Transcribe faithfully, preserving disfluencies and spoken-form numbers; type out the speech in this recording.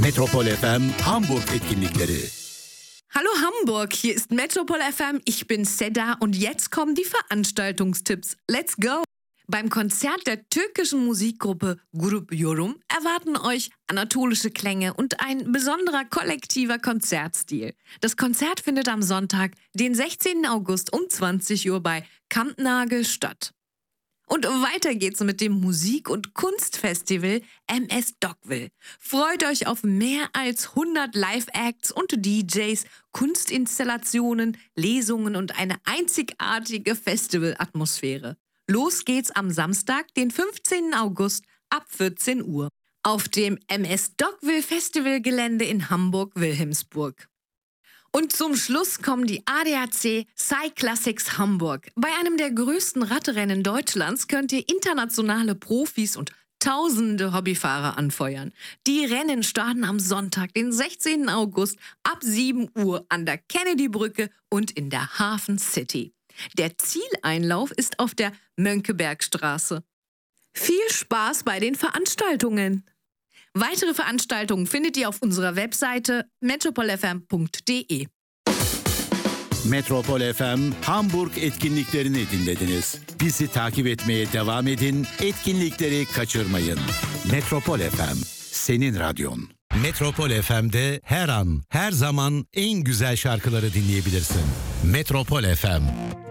Metropol F M Hamburg etkinlikleri. Hallo Hamburg, hier ist Metropol F M, ich bin Seda und jetzt kommen die Veranstaltungstipps. Let's go! Beim Konzert der türkischen Musikgruppe Grup Yorum erwarten euch anatolische Klänge und ein besonderer kollektiver Konzertstil. Das Konzert findet am Sonntag, den sechzehnten August um zwanzig Uhr bei Kampnagel statt. Und weiter geht's mit dem Musik- und Kunstfestival M S Dogville. Freut euch auf mehr als hundert Live-Acts und D Js, Kunstinstallationen, Lesungen und eine einzigartige Festivalatmosphäre. Los geht's am Samstag, den fünfzehnten August ab vierzehn Uhr auf dem M S Dogville Festivalgelände in Hamburg-Wilhelmsburg. Und zum Schluss kommen die A D A C Sci Classics Hamburg. Bei einem der größten Radrennen Deutschlands könnt ihr internationale Profis und tausende Hobbyfahrer anfeuern. Die Rennen starten am Sonntag, den sechzehnten August ab sieben Uhr an der Kennedy-Brücke und in der Hafen City. Der Zieleinlauf ist auf der Mönckebergstraße. Viel Spaß bei den Veranstaltungen! Weitere Veranstaltungen findet ihr auf unserer Webseite metropol f m punkt d e. Metropol F M Hamburg etkinliklerini dinlediniz. Bizi takip etmeye devam edin, etkinlikleri kaçırmayın. Metropol F M, senin radyon. Metropol F M'de her an, her zaman en güzel şarkıları dinleyebilirsin. Metropol F M.